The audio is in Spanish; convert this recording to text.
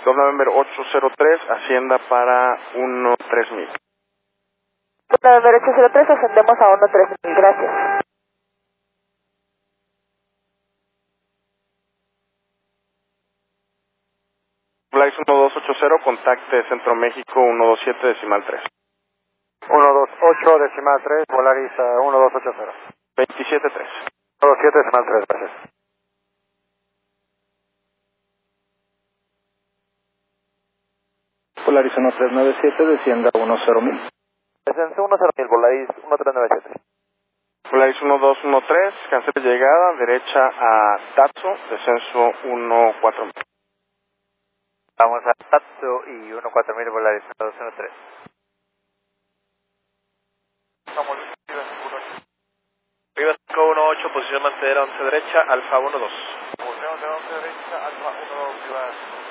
Club November 803, Hacienda para 13000. November 803, ascendemos a 13000, gracias. Volaris 1280, contacte Centro México 127 decimal 3. 128 decimal 3, Volaris 1280. 273. 127 decimal 3, gracias. Volaris 1397, descienda 10000. Descenso 10000, Volaris 1397. Volaris 1213, cancela llegada, derecha a Tatsu, descenso 14000. Vamos a Tatsu y 14000, Volaris 1213. Vamos, Viva 518, posición mantener 11 derecha, Alfa 12. Posición de 11 derecha, Alfa 12, Viva.